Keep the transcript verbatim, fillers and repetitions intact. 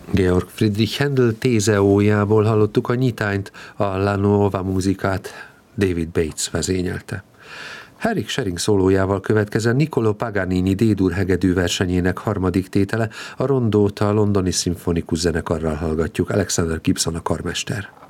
Georg Friedrich Händel Tézeójából hallottuk a nyitányt, a La Nuova Musicát David Bates vezényelte. Henrik Schering szólójával következzen Niccolò Paganini D-dur hegedű versenyének harmadik tétele, a rondót a londoni szimfonikus zenekarral hallgatjuk, Alexander Gibson a karmester.